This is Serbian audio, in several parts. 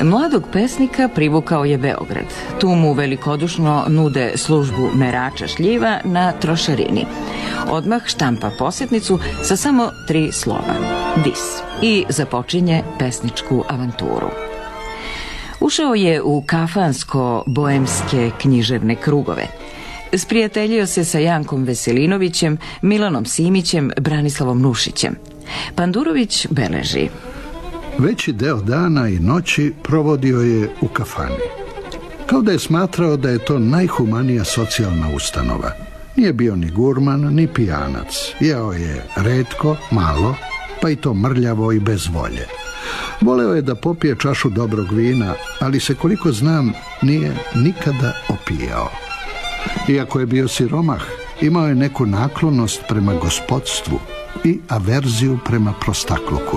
Mladog pesnika privukao je Beograd. Tu mu velikodušno nude službu merača šljiva na trošarini. Odmah štampa posjetnicu sa samo 3 slova. Dis. I započinje pesničku avanturu. Ušao je u kafansko-boemske književne krugove. Sprijateljio se sa Jankom Veselinovićem, Milanom Simićem, Branislavom Nušićem. Pandurović beleži: veći deo dana i noći provodio je u kafani. Kao da je smatrao da je to najhumanija socijalna ustanova. Nije bio ni gurman, ni pijanac. Jeo je retko, malo, pa i to mrljavo i bez volje. Voleo je da popije čašu dobrog vina, ali se, koliko znam, nije nikada opijao. Iako je bio siromah, imao je neku naklonost prema gospodstvu i averziju prema prostakluku.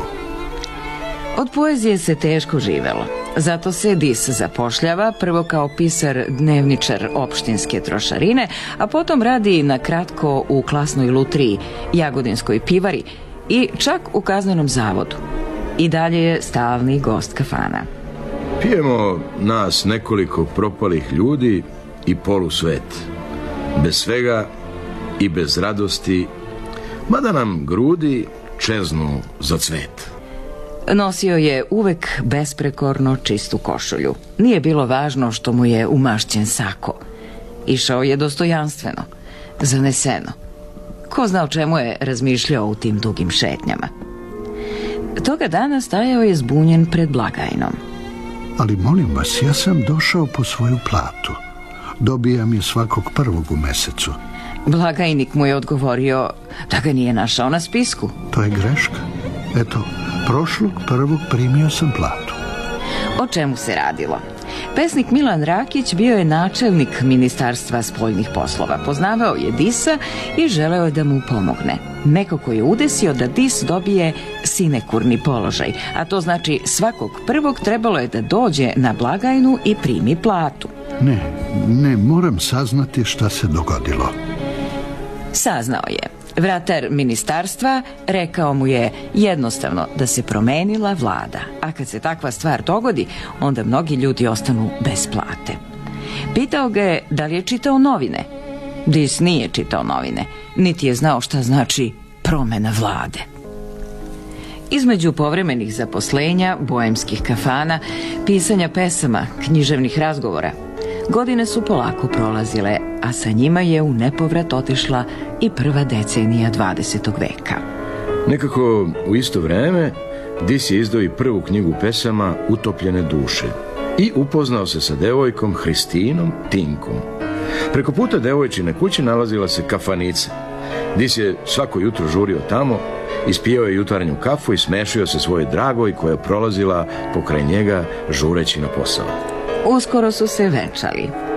Od poezije se teško živelo. Zato se Dis zapošljava prvo kao pisar dnevničar opštinske trošarine, a potom radi na kratko u Klasnoj lutriji, Jagodinskoj pivari i čak u Kaznenom zavodu. I dalje je stalni gost kafana. Pijemo nas nekoliko propalih ljudi i polusvet. Bez svega i bez radosti, mada nam grudi čeznu za cvet. Nosio je uvek besprekorno čistu košulju. Nije bilo važno što mu je umašćen sako. Išao je dostojanstveno, zaneseno. Ko zna o čemu je razmišljao u tim dugim šetnjama. Toga dana stajao je zbunjen pred blagajnom. Ali molim vas, ja sam došao po svoju platu. Dobijam je svakog 1. u mesecu. Blagajnik mu je odgovorio da ga nije našao na spisku. To je greška. Eto, prošlog 1. primio sam platu. O čemu se radilo? Pesnik Milan Rakić bio je načelnik Ministarstva spoljnih poslova. Poznavao je Disa i želeo je da mu pomogne. Nekako je udesio da Dis dobije sinekurni položaj, a to znači svakog 1. trebalo je da dođe na blagajnu i primi platu. Ne, moram saznati šta se dogodilo. Saznao je. Vratar ministarstva rekao mu je jednostavno da se promenila vlada, a kad se takva stvar dogodi, onda mnogi ljudi ostanu bez plate. Pitao ga je da li je čitao novine. Dis nije čitao novine, niti je znao šta znači promena vlade. Između povremenih zaposlenja, boemskih kafana, pisanja pesama, književnih razgovora, godine su polako prolazile, a sa njima je u nepovrat otišla i prva decenija 20. veka. Nekako u isto vreme Dis je izdao i prvu knjigu pesama Utopljene duše i upoznao se sa devojkom Hristinom Tinkom. Preko puta devojčine kuće nalazila se kafanica. Dis je svako jutro žurio tamo, ispijao je jutarnju kafu i smešio se svojoj dragoj koja je prolazila pokraj njega žureći na posao. Uskoro su se venčali.